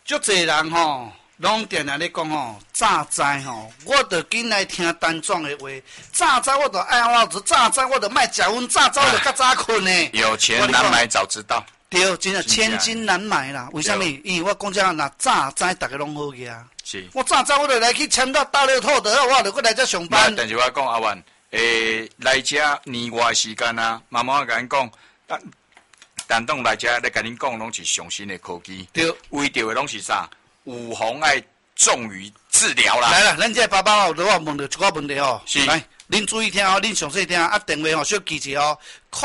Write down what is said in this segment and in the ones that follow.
足侪人吼，拢定定咧讲吼，早知吼，我着紧来听陈总的话。早知我着爱我，早知我着莫食薰，早知我着较早困呢。 有钱难买早知道。 对，真的千金难买啦。为什么？因为我讲这若早知，大家拢好个啊。 是。 我早知我着来去签到大乐透的，我着过来这上班。 但是我讲阿万，来这年外时间啊，妈妈甲恁讲，陈董来这咧甲恁讲，拢是上新的科技。 对。 为着的拢是啥？有红爱重于治疗啦。 来啦，咱这爸爸哦，我问着一个问题哦。 是。 来，恁注意听哦，恁详细听啊，电话哦小记者哦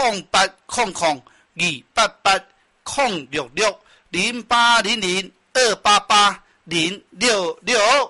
，0800-288-0800-288-066。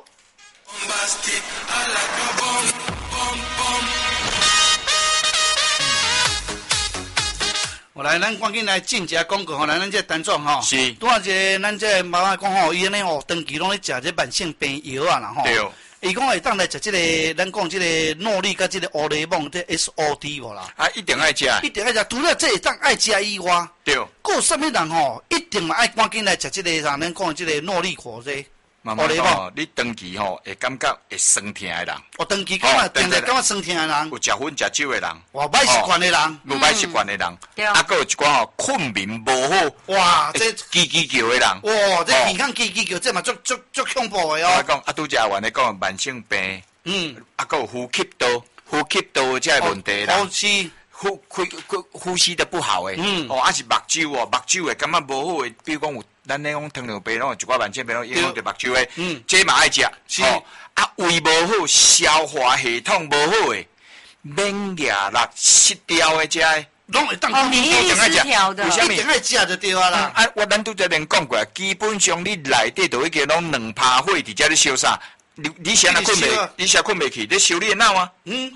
我来，咱赶紧来进一下广告吼，来咱这陈总吼。 是。 拄啊这咱这妈妈讲吼，伊安尼吼，长期拢咧食这慢性病药啊啦吼。 对。 伊讲会当来食这个，咱讲这个诺丽甲这个欧雷蒙这 SOD 无啦。 啊，一定爱食。 一定爱食，除了这会当爱食以外， 对。 佫有啥物人吼，一定嘛爱赶紧来食这个啥，咱讲这个诺丽果这。 妈妈讲，你长期吼会感觉会酸痛的人。 哦，长期感觉定定感觉酸痛的人。 有食薰食酒的人。 哇，歹习惯的人。 有歹习惯的人。 对。 啊，佫有一寡吼困眠无好。 哇，这叽叽叫的人。 哇，这健康叽叽叫，这嘛足恐怖的哦。 我讲啊，拄只原来讲慢性病。啊，佫有呼吸道这个问题啦。呼吸的不好诶。啊是目睭诶，感觉无好诶，比如讲有。咱咧讲糖尿病拢有一寡慢性病拢影响着目睭诶，这嘛爱食。 是。 啊，胃无好，消化系统无好诶，免疫力失调诶，这个拢会当免疫力失调的， 为什么一定爱食就对啊啦？ 啊，咱拄则连讲过，基本上你内底都已经拢2趴火伫遮咧烧啥？你现在困袂？你现在困袂去？你烧你的脑啊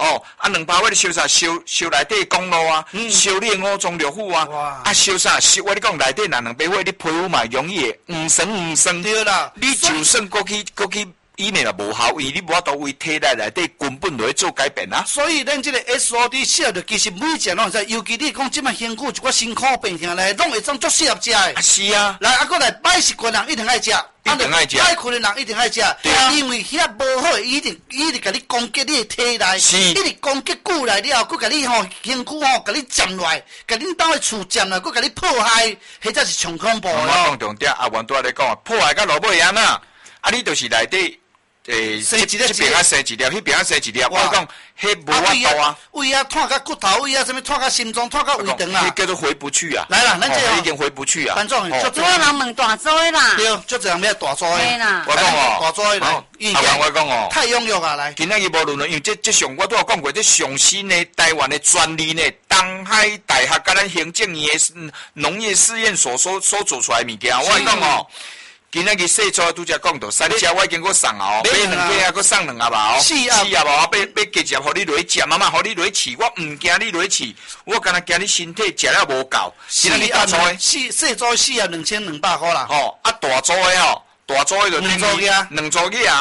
？2趴火你烧啥？烧内底公路啊？烧你的五脏六腑啊？啊，烧啥？烧我你讲内底若2趴火，你皮肤嘛容易会黄酸。 对啦， 你就算过去以内也无效，因为你无法度为体内底根本就会做改变啊。 所以咱这个 SOD 适合着，其实每一只拢会使，尤其你讲即摆身躯一寡辛苦病痛来，拢会当足适合食的。 啊是啊。 来，过来歹习惯人一定爱食。 一定爱食， 歹困的人一定爱食，因为遐无好，伊一直甲你攻击你的体内，一直攻击骨内了，佮甲你吼身躯吼，甲你占来，甲恁兜的厝占来，佮甲你破坏，迄才是上恐怖咯。我讲重点，阿元拄仔咧讲，破坏甲落尾安那，啊你就是内底。 生一粒， 这边啊生一粒，迄边啊生一粒。我讲，迄无法度啊。 胃啊，拖到骨头，胃啊，什么拖到心脏，拖到胃肠啊。 迄叫做回不去啊。 来啦，咱这已经回不去啊。 反正足多人问大洲的啦。 对，足多人要大洲的。 对啦。 我讲哦， 大洲的来。 我讲哦， 太臃肿啊来。 今仔日无论了，因为这上我都有讲过，这上新的台湾的专利呢，东海大学甲咱行政院的农业试验所做出来物件，我讲哦。今仔日细组拄则讲到，3只我已经搁送哦，买2个啊，搁送2盒吧哦，4盒哦，要加入，互你落去食，妈妈互你落去饲，我唔惊你落去饲，我干那惊你身体食了无够。 今仔日大组的，细组4盒2200块啦。 吼，啊大组的吼，大组的就 2组个啊 ，2组个啊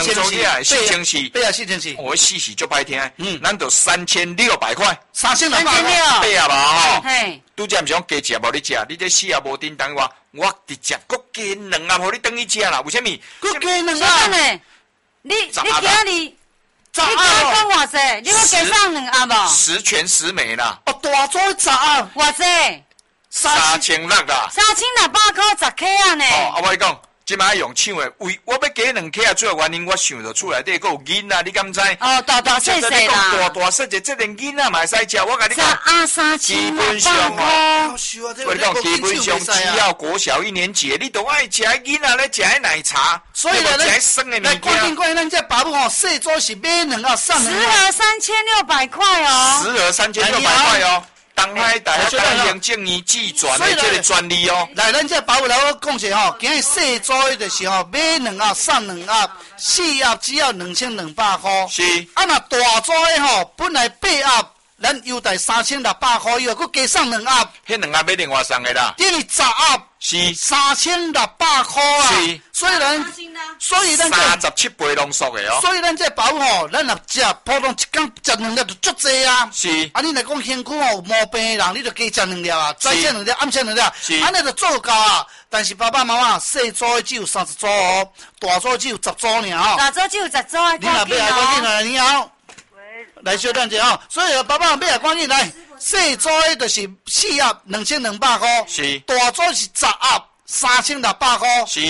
，4000 对啊，4000。 我40就歹听，咱就3600块 ，3600，8 盒吧吼。 嘿。 拄则毋是讲加食无你食，你这4盒无叮当我直接搁加2盒，互你等于食啦。为什么？ 搁加2盒呢？你今日你加讲偌济？你要加上2盒无 ？10全10美啦。 哦，大组10盒， 偌济 ？3600啦。 3600块10克啊呢？ 哦，我跟你讲。即摆用抢的，为我要加2克啊！主要原因我想到厝内底佫有囡仔，你敢知？ 哦，大细啦。 大细节，这连囡仔嘛会使食。我甲你讲，基本上哦， 我讲基本上只要国小1年级，你都爱食囡仔咧食迄奶茶， 所以呢， 食生的物件。 关键咱这爸母吼，细组是买2盒送2盒。 10盒3600块哦。 10盒3600块哦。东海大学行政院寄转的这个专利哦。 来，咱这保姆来我讲者吼，今日细组的就是吼，买2盒送2盒，4盒只要2200块。 是。 啊，若大组的吼，本来8盒，咱优待3600块以后，佮加送2盒。 迄2盒要另外送的啦。 等于10盒是 3600块啊！ 是， 所以咱 37倍浓缩的哦。 所以咱这保吼，咱若食普通一天食2粒就足济啊。 是。 啊，你若讲身躯吼有毛病的人，你就加食2粒啊，早餐2粒，暗餐2粒， 是。 安尼就做够啊。但是爸爸妈妈细组的只有30组哦，大组只有10组尔哦。 大组只有10组的， 你若买来赶紧来，你好。来小等者哦，所以爸爸买来赶紧来。细组的就是4盒2200块， 是。 大组是10盒3600块， 是。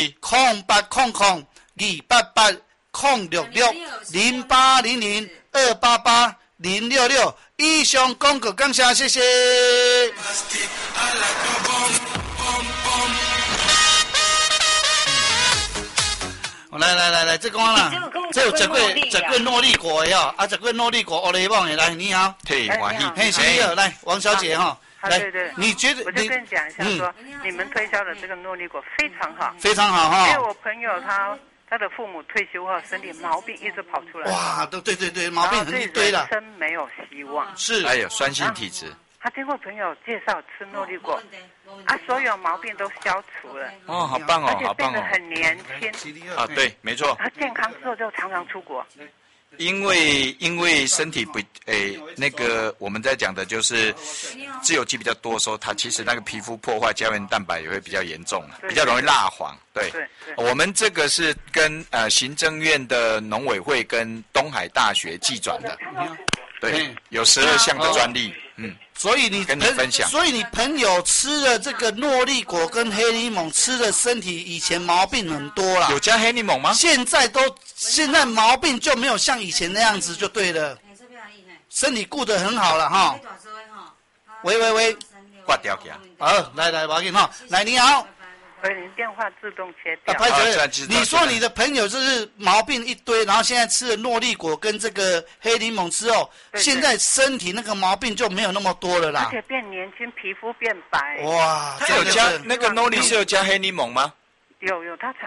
0800-066-0800-288-066。以上广告感谢，谢谢。来，这讲啦，这有食过诺丽果的哦，食过诺丽果欧雷棒的，来，你好， 嘿，欢喜， 嘿，你好，来，王小姐哈，来， 对， 你觉得我就跟你讲一下说，你们推销的这个诺丽果非常好， 非常好哈， 因为我朋友他的父母退休后，身体毛病一直跑出来， 哇，对，毛病很一堆了， 人生没有希望， 是， 还有酸性体质。 他经过朋友介绍吃诺丽果，所有毛病都消除了。 哦，好棒哦，好棒哦！ 而且变得很年轻。 啊，对，没错。 他健康之后就常常出国。 因为身体不那个我们在讲的就是自由基比较多的时候，它其实那个皮肤破坏胶原蛋白也会比较严重，比较容易蜡黄。对，我们这个是跟行政院的农委会跟东海大学技转的，对，有12项的专利， 所以你跟你分享， 所以你朋友吃了这个诺丽果跟黑柠檬，吃了身体以前毛病很多了。 有加黑柠檬吗？现在毛病就没有像以前那样子就对了，身体顾得很好了哈。喂， 挂掉去啊！ 好，来，我给你哈，来你好。 您电话自动切掉。 你说你的朋友就是毛病一堆，然后现在吃了诺丽果跟这个黑柠檬之后，现在身体那个毛病就没有那么多了啦。 而且变年轻，皮肤变白。 哇， 他有加那个诺丽是有加黑柠檬吗？ 有，他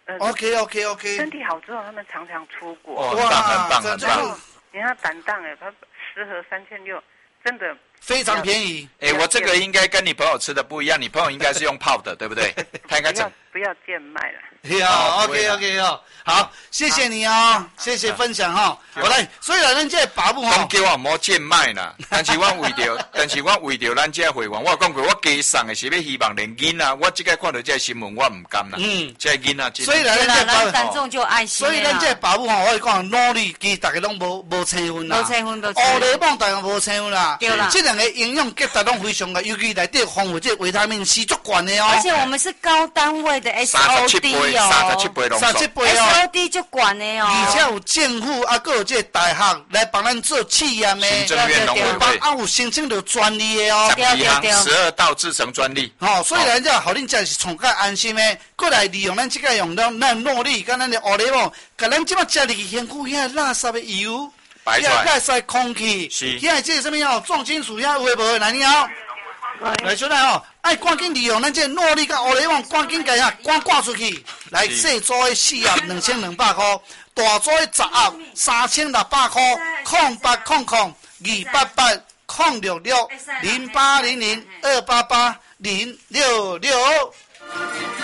OK。 身体好之后，他们常常出国。 哇，很棒。 你看胆荡他10盒3600，真的。 非常便宜。 我这个应该跟你朋友吃的不一样，你朋友应该是用泡的，对不对？他应该不要贱卖了。 OK 哦，好，谢谢你哦，谢谢分享哈。我来，所以咱这保姆哈，叫我唔好贱卖啦。但是我为着咱这会员，我讲过，我加送的是要希望连囡仔，我即个看到这新闻，我唔甘啦。这囡仔， 所以咱这保姆， 咱众就爱心。 所以咱这保姆哈，我讲努力，其实大家拢无成分啦。乌雷棒大家无成分啦。 对啦。 这两个营养价值拢非常的，尤其内底丰富这维他命 C 足高的哦。 而且我们是高单位的 SOD 37倍浓缩 ，37倍哦 ，SOD 就管的哦。 而且有政府啊，还有这大学来帮咱做试验的， 行政院农委会有申请到专利的哦 ，12道制成专利。 所以咱这好恁这是从较安心的，过来利用咱这个用咱诺丽跟咱的乌雷棒，甲咱这么吃入去身躯遐垃圾的油，遐垃圾空气，遐这什么样重金属遐有无？来你好。来，小弟爱赶紧利用咱这诺丽甲乌雷棒，赶紧给赶出去。来，细组的4盒2200块，大组的10盒3600块，0800-288-066-0800-288-066。